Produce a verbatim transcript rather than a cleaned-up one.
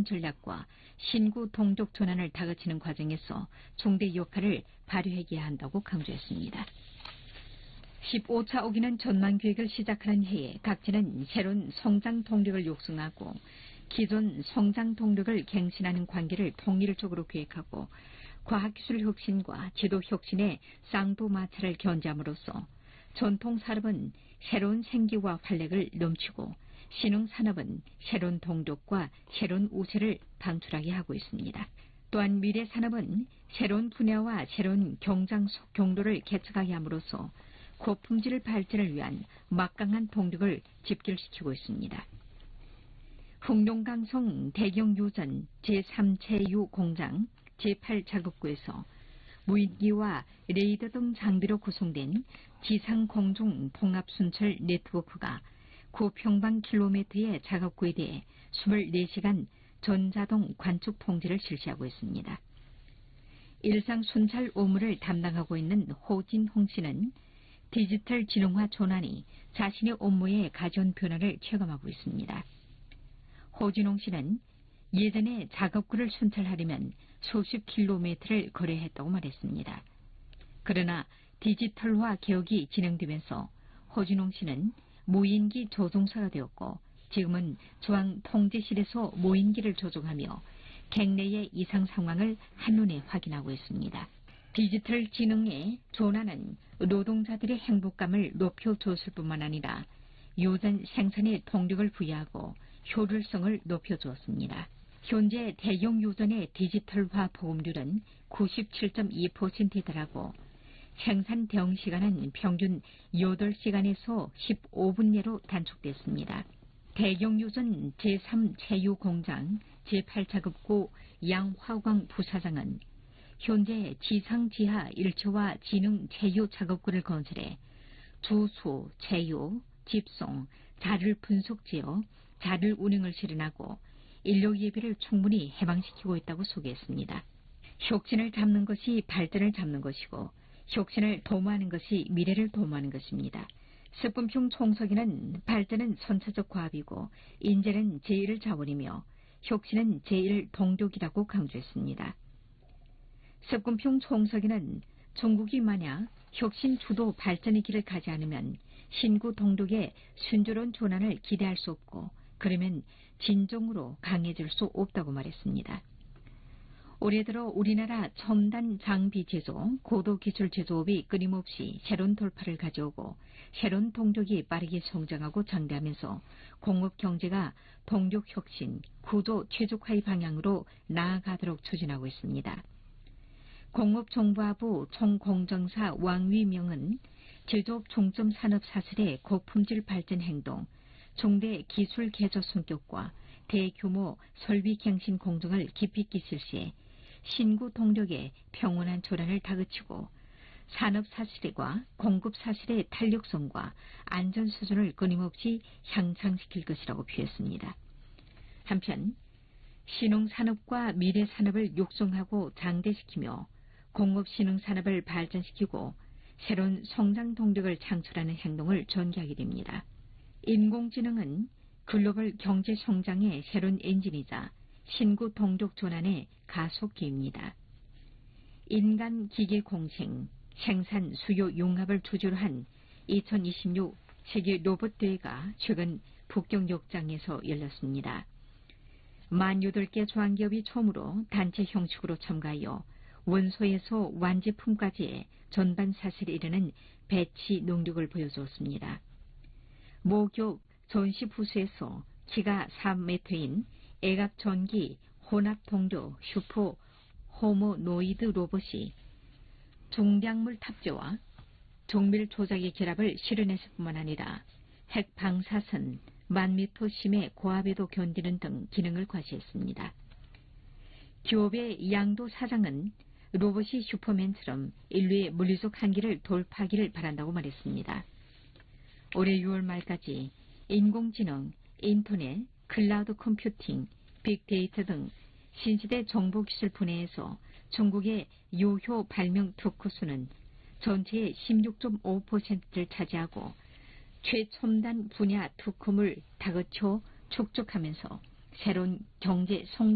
전략과 신구 동족 전환을 다그치는 과정에서 중대 역할을 발휘해야 한다고 강조했습니다. 십오 차 오기는 전망기획을 시작하는 해에 각지는 새로운 성장 동력을 육성하고 기존 성장 동력을 갱신하는 관계를 통일적으로 계획하고 과학기술 혁신과 지도 혁신의 쌍도마차를 견제함으로써 전통산업은 새로운 생기와 활력을 넘치고 신흥산업은 새로운 동력과 새로운 우세를 방출하게 하고 있습니다. 또한 미래산업은 새로운 분야와 새로운 경장 경로를 개척하게 함으로써 고품질 발전을 위한 막강한 동력을 집결시키고 있습니다. 흑룡강성 대경유전 제삼 체유 공장 제팔 작업구에서 무인기와 레이더 등 장비로 구성된 지상공중 통합순찰 네트워크가 구 평방킬로미터의 작업구에 대해 이십사 시간 전자동 관측 통제를 실시하고 있습니다. 일상 순찰 업무를 담당하고 있는 호진홍 씨는 디지털 진흥화 전환이 자신의 업무에 가져온 변화를 체감하고 있습니다. 호진홍 씨는 예전에 작업구를 순찰하려면 수십 킬로미터를 걸어야 했다고 말했습니다. 그러나 디지털화 개혁이 진행되면서 호진홍 씨는 무인기 조종사가 되었고 지금은 중앙 통제실에서 무인기를 조종하며 객내의 이상 상황을 한눈에 확인하고 있습니다. 디지털 진흥의 전환은 노동자들의 행복감을 높여줬을 뿐만 아니라 유전 생산의 동력을 부여하고 효율성을 높여주었습니다. 현재 대형 유전의 디지털화 보급률은 구십칠 점 이 퍼센트에 달하고 생산 대응 시간은 평균 여덟 시간에서 십오 분 내로 단축됐습니다. 대경 유전 제삼 체유 공장 제팔 작업구 양화광 부사장은 현재 지상 지하 일 차와 지능 체유 작업구를 건설해 주수, 체유, 집송, 자율 분석 제어, 자율 운영을 실현하고 인력 예비를 충분히 해방시키고 있다고 소개했습니다. 혁신을 잡는 것이 발전을 잡는 것이고 혁신을 도모하는 것이 미래를 도모하는 것입니다. 스분평 총서기는 발전은 선차적 과업이고 인재는 제일 자원이며 혁신은 제일 동력이라고 강조했습니다. 스분평 총서기는 중국이 만약 혁신 주도 발전의 길을 가지 않으면 신구 동력의 순조로운 전환을 기대할 수 없고 그러면 진정으로 강해질 수 없다고 말했습니다. 올해 들어 우리나라 첨단 장비 제조, 고도기술 제조업이 끊임없이 새로운 돌파를 가져오고 새로운 동력이 빠르게 성장하고 장대하면서 공업경제가 동력혁신, 구조 최적화의 방향으로 나아가도록 추진하고 있습니다. 공업정보화부 총공정사 왕위명은 제조업 중점 산업 사슬의 고품질 발전 행동, 중대 기술 개조 성격과 대규모 설비 갱신 공정을 깊이 있게 실시해 신구 동력의 평온한 전환을 다그치고 산업 사슬과 공급 사슬의 탄력성과 안전 수준을 끊임없이 향상시킬 것이라고 표했습니다. 한편 신흥산업과 미래산업을 육성하고 장대시키며 공업신흥산업을 발전시키고 새로운 성장 동력을 창출하는 행동을 전개하게 됩니다. 인공지능은 글로벌 경제 성장의 새로운 엔진이자 신구 동력 전환의 가속기입니다. 인간 기계 공생, 생산 수요 융합을 주제로 한 이천이십육 세계 로봇 대회가 최근 북경 역장에서 열렸습니다. 만 여덟 개 조항기업이 처음으로 단체 형식으로 참가하여 원소에서 완제품까지의 전반 사슬에 이르는 배치 능력을 보여주었습니다. 모기업 전시 부스에서 키가 사 미터인 애각 전기 혼합 동력 슈퍼 호모노이드 로봇이 중량물 탑재와 정밀 조작의 결합을 실현했을 뿐만 아니라 핵 방사선 만 미터 심의 고압에도 견디는 등 기능을 과시했습니다. 기업의 양도 사장은 로봇이 슈퍼맨처럼 인류의 물리적 한계를 돌파하기를 바란다고 말했습니다. 올해 유월 말까지 인공지능, 인터넷, 클라우드 컴퓨팅, 빅데이터 등 신시대 정보기술 분야에서 중국의 유효 발명 특허 수는 전체의 십육 점 오 퍼센트를 차지하고 최첨단 분야 특허물 다그쳐 축적하면서 새로운 경제 성